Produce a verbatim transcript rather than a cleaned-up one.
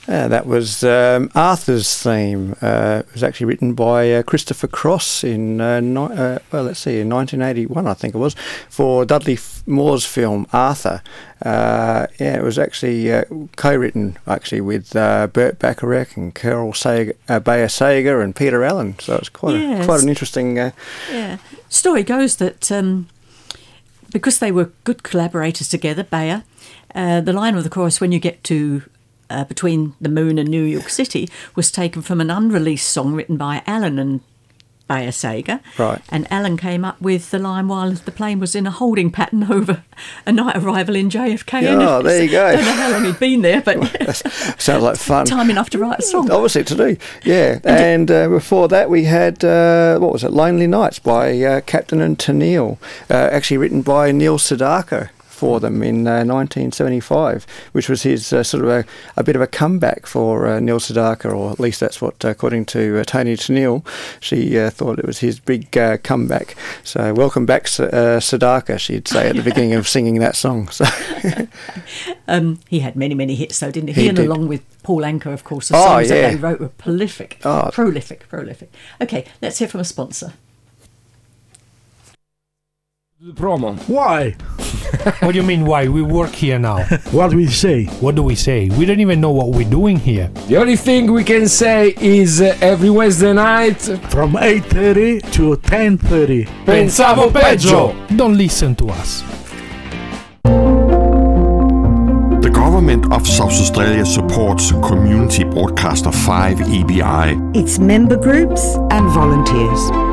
Uh, that was um, Arthur's theme. Uh, it was actually written by uh, Christopher Cross in, uh, ni- uh, well, let's see, in nineteen eighty-one, I think it was, for Dudley F- Moore's film Arthur. Uh, yeah, it was actually uh, co-written actually with uh, Burt Bacharach and Carol Sager, uh, Bayer Sager and Peter Allen. So it's quite yes. a, quite an interesting. Uh, yeah, story goes that um, because they were good collaborators together, Bayer, uh, the line of the chorus "When you get to Uh, between the moon and New York City" was taken from an unreleased song written by Allen and Bayer Sager. Right. And Allen came up with the line while the plane was in a holding pattern over a night arrival in J F K. Oh, there you go. I don't know how long he'd been there, but sounds like fun. Time enough to write a song. Obviously to do, yeah. And uh, before that we had, uh, what was it, Lonely Nights by uh, Captain and Tennille, uh, actually written by Neil Sedaka for them in uh, nineteen seventy-five, which was his uh, sort of a, a bit of a comeback for uh, Neil Sedaka, or at least that's what, uh, according to uh, Tony Tennille, she uh, thought it was his big uh, comeback. So welcome back, uh, Sedaka, she'd say at the beginning of singing that song. So um, he had many, many hits though, didn't he? He He and did. along with Paul Anka, of course, the Oh, songs yeah. that they wrote were prolific. Oh. Prolific, prolific. Okay, let's hear from a sponsor. The promo. Why? What do you mean why? We work here now. What we say? What do we say? We don't even know what we're doing here. The only thing we can say is uh, every Wednesday night From eight thirty to ten thirty. Pensavo peggio. Don't listen to us. The government of South Australia supports community broadcaster five E B I. Its member groups and volunteers.